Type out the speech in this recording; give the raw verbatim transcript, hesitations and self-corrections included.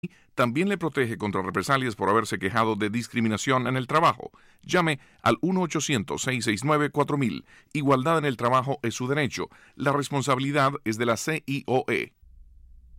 también le protege contra represalias por haberse quejado de discriminación en el trabajo. Llame al uno ochocientos, seiscientos sesenta y nueve, cuatro mil. Igualdad en el trabajo es su derecho. La responsabilidad es de la C I O E.